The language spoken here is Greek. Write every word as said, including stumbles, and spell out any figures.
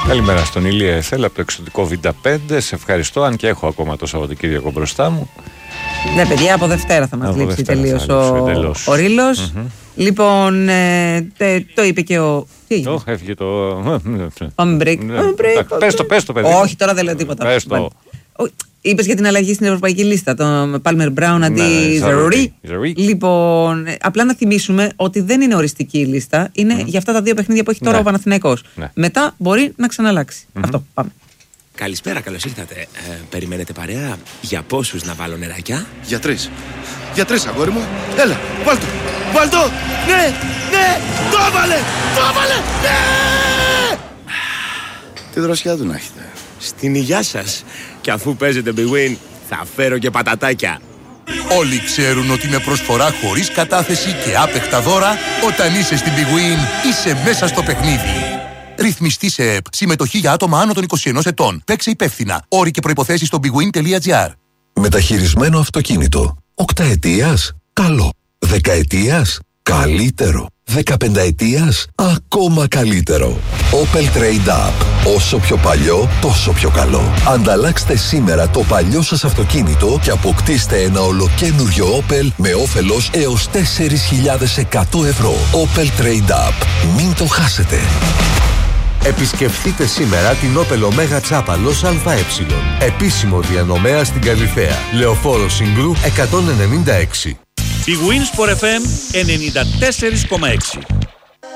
Καλημέρα στον Ηλία Εθέλ από το εξωτικό Β πέντε. Σε ευχαριστώ, αν και έχω ακόμα το Σαββατοκύριακο μπροστά μου. Ναι, παιδιά, από Δευτέρα θα μας από λείψει τελείως ο, ο Ρήλος. Mm-hmm. Λοιπόν, ε, τε, το είπε και ο... Το έφυγε το... Πάμε break. Πες το, πες το, παιδί. Όχι, τώρα δεν λέω τίποτα. Πες το. Είπες για την αλλαγή στην Ευρωπαϊκή Λίστα, τον Palmer Brown αντί Ζερουρί. Λοιπόν, απλά να θυμίσουμε ότι δεν είναι οριστική η λίστα. Είναι για αυτά τα δύο παιχνίδια που έχει τώρα ο Παναθηναϊκός. Μετά μπορεί να ξαναλλάξει. Αυτό, πάμε. Καλησπέρα, καλώς ήρθατε. Ε, περιμένετε παρέα? Για πόσους να βάλω νεράκια? Για τρεις. Για τρεις, αγόρι μου. Έλα, βάλ' το. Βάλ' το. Ναι, ναι, το έβαλε. Το έβαλε. Ναι. Τι δροσιά του να έχετε. Στην υγειά σας. Και αφού παίζετε Big Win, θα φέρω και πατατάκια. Όλοι ξέρουν ότι με προσφορά χωρίς κατάθεση και άπεχτα δώρα, όταν είσαι στην Big Win, είσαι μέσα στο παιχνίδι. Ρυθμιστή σε ΕΠ. Συμμετοχή για άτομα άνω των είκοσι ενός ετών. Παίξε υπεύθυνα. Όροι και προϋποθέσεις στο bigwin τελεία gr. Μεταχειρισμένο αυτοκίνητο. Οκταετίας. Καλό. Δεκαετίας. Καλύτερο. Δεκαπενταετίας. Ακόμα καλύτερο. Opel Trade Up. Όσο πιο παλιό, τόσο πιο καλό. Ανταλλάξτε σήμερα το παλιό σας αυτοκίνητο και αποκτήστε ένα ολοκένουργιο Opel με όφελος έως τέσσερις χιλιάδες εκατό ευρώ. Opel Trade Up. Μην το χάσετε. Επισκεφτείτε σήμερα την Opel Omega Τσάπαλος ΑΕ. Επίσημο διανομέα στην Καλιθέα. Λεωφόρο Συγκρού εκατόν ενενήντα έξι. Η Winsport εφ εμ ενενήντα τέσσερα κόμμα έξι.